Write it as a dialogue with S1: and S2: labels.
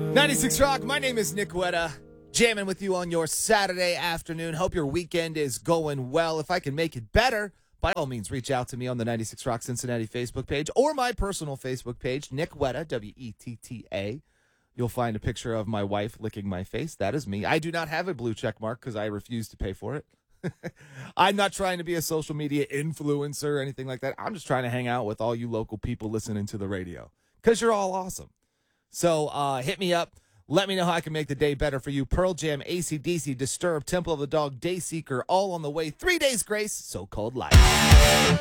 S1: 96 Rock, my name is Nick Wetta, jamming with you on your Saturday afternoon. Hope your weekend is going well. If I can make it better, by all means, reach out to me on the 96 Rock Cincinnati Facebook page or my personal Facebook page, Nick Wetta, W-E-T-T-A. You'll find a picture of my wife licking my face. That is me. I do not have a blue check mark because I refuse to pay for it. I'm not trying to be a social media influencer or anything like that. I'm just trying to hang out with all you local people listening to the radio because you're all awesome. So hit me up. Let me know how I can make the day better for you. Pearl Jam, AC/DC, Disturbed, Temple of the Dog, Dayseeker, all on the way. 3 days grace, so-called life.